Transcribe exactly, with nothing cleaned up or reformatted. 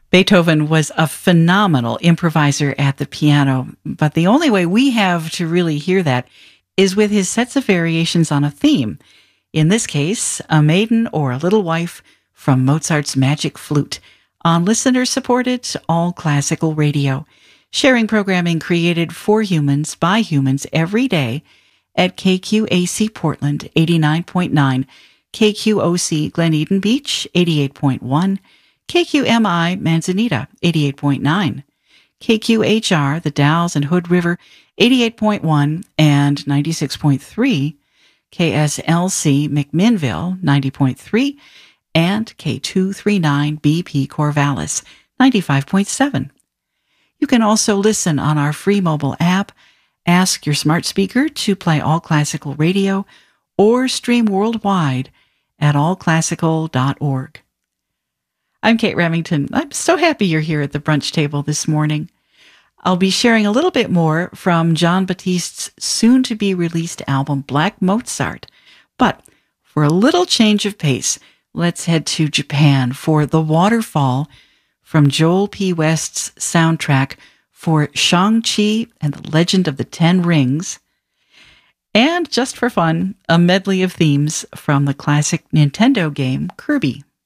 Beethoven was a phenomenal improviser at the piano, but the only way we have to really hear that is with his sets of variations on a theme. In this case, A Maiden or a Little Wife from Mozart's Magic Flute on listener-supported all classical radio, sharing programming created for humans by humans every day at K Q A C Portland eighty-nine point nine, K Q O C Glen Eden Beach eighty-eight point one, K Q M I Manzanita eighty-eight point nine, K Q H R The Dalles and Hood River eighty-eight point one and ninety-six point three, K S L C McMinnville ninety point three, and K two thirty-nine B P Corvallis ninety-five point seven. You can also listen on our free mobile app, ask your smart speaker to play All Classical Radio, or stream worldwide at all classical dot org. I'm Kate Remington. I'm so happy you're here at the brunch table this morning. I'll be sharing a little bit more from Jon Batiste's soon-to-be-released album Black Mozart. But for a little change of pace, let's head to Japan for The Waterfall from Joel P. West's soundtrack for Shang-Chi and the Legend of the Ten Rings. And just for fun, a medley of themes from the classic Nintendo game Kirby.